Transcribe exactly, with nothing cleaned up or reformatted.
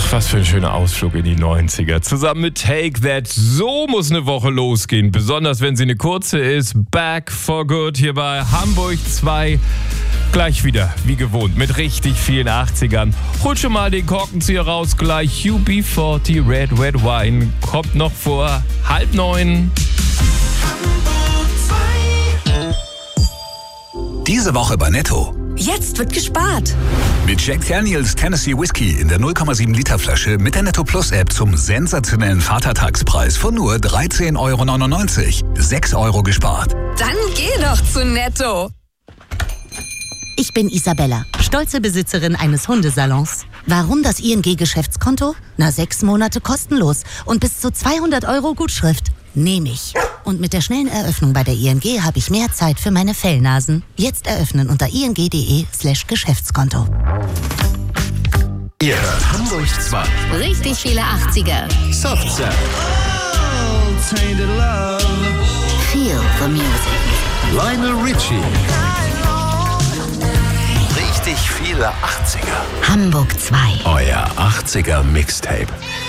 Was für ein schöner Ausflug in die neunziger. Zusammen mit Take That. So muss eine Woche losgehen. Besonders wenn sie eine kurze ist. Back for good hier bei Hamburg zwei. Gleich wieder, wie gewohnt, mit richtig vielen achtzigern. Hol schon mal den Korkenzieher raus. Gleich U B vierzig Red Red Wine. Kommt noch vor halb neun. Diese Woche bei Netto. Jetzt wird gespart. Mit Jack Daniels Tennessee Whiskey in der null Komma sieben Liter Flasche mit der Netto Plus App zum sensationellen Vatertagspreis von nur dreizehn Euro neunundneunzig. sechs Euro gespart. Dann geh doch zu Netto. Ich bin Isabella, stolze Besitzerin eines Hundesalons. Warum das I N G-Geschäftskonto? Na, sechs Monate kostenlos und bis zu zweihundert Euro Gutschrift. Nehme ich. Und mit der schnellen Eröffnung bei der I N G habe ich mehr Zeit für meine Fellnasen. Jetzt eröffnen unter ing.de slash Geschäftskonto. Ihr hört Hamburg zwei. Richtig viele achtziger. Softcell. Feel the music. Lionel Richie. Richtig viele achtziger. Hamburg zwei. Euer achtziger Mixtape.